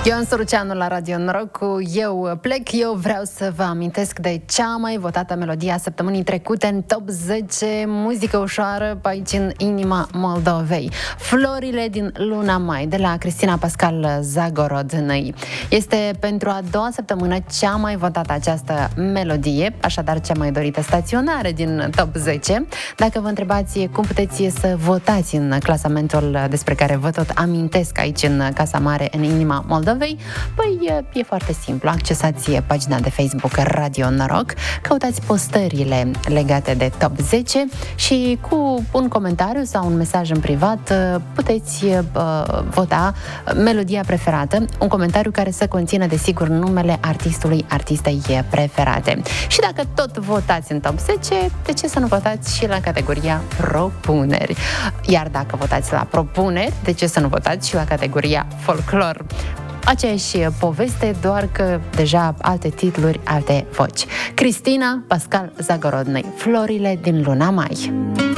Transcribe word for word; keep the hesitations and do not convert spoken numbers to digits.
Ion Suruceanu la Radio Noroc. Cu Eu plec, eu vreau să vă amintesc de cea mai votată melodie a săptămânii trecute în top zece, muzică ușoară pe aici în inima Moldovei. Florile din luna mai, de la Cristina Pascal Zagorodnăi. Este pentru a doua săptămână cea mai votată această melodie, așadar cea mai dorită staționare din top zece. Dacă vă întrebați cum puteți să votați în clasamentul despre care vă tot amintesc aici în Casa Mare, în inima Moldovei, păi e foarte simplu. Accesați pagina de Facebook Radio Noroc, căutați postările legate de top zece și cu un comentariu sau un mesaj în privat puteți uh, vota melodia preferată, un comentariu care să conțină desigur numele artistului, artistei preferate. Și dacă tot votați în top zece, de ce să nu votați și la categoria propuneri? Iar dacă votați la propuneri, de ce să nu votați și la categoria folclor? Aceeași poveste, doar că deja alte titluri, alte voci. Cristina Pascal Zagorodnăi, Florile din luna mai.